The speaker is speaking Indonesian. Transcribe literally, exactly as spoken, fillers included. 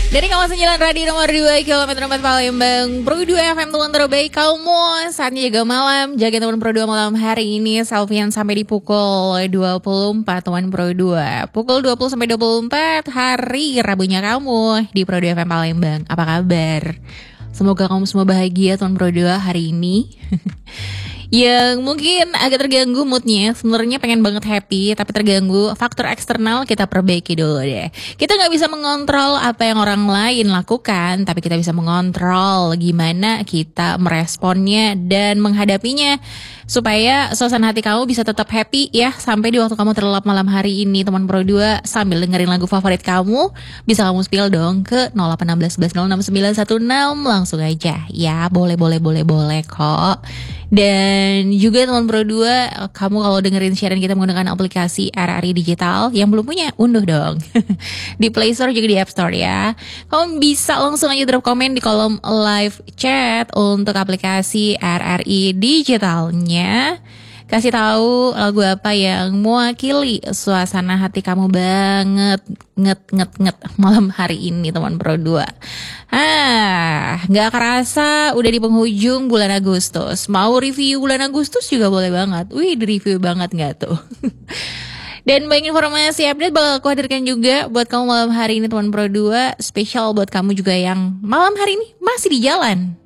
Dari kawasan Jalan Radi nomor dua kilometer empat Palembang, Pro dua F M teman terbaik kamu. Saatnya jaga malam, jaga teman Pro dua malam hari ini. Selfiean sampai di pukul dua puluh empat teman Pro dua. Pukul dua puluh sampai dua puluh empat hari Rabunya kamu di Pro dua F M Palembang. Apa kabar? Semoga kamu semua bahagia teman Pro dua hari ini. Yang mungkin agak terganggu moodnya, sebenarnya pengen banget happy tapi terganggu faktor eksternal, kita perbaiki dulu deh. Kita gak bisa mengontrol apa yang orang lain lakukan, tapi kita bisa mengontrol gimana kita meresponnya dan menghadapinya, supaya suasana hati kamu bisa tetap happy ya sampai di waktu kamu terlelap malam hari ini teman Pro dua. Sambil dengerin lagu favorit kamu, bisa kamu spill dong ke nol delapan satu satu nol enam sembilan satu enam. Langsung aja ya, boleh boleh boleh boleh kok. Dan juga teman Pro dua, kamu kalau dengerin siaran kita menggunakan aplikasi R R I Digital, yang belum punya, unduh dong. Di Play Store juga di App Store ya. Kamu bisa langsung aja drop komen di kolom live chat untuk aplikasi R R I Digitalnya. Kasih tahu lagu apa yang mewakili suasana hati kamu banget, nget nget nget malam hari ini teman Pro dua. Ah, nggak kerasa udah di penghujung bulan Agustus. Mau review bulan Agustus juga boleh banget. Wih, di review banget nggak tuh? Dan banyak informasi update bakal aku hadirkan juga buat kamu malam hari ini teman Pro dua. Spesial buat kamu juga yang malam hari ini masih di jalan.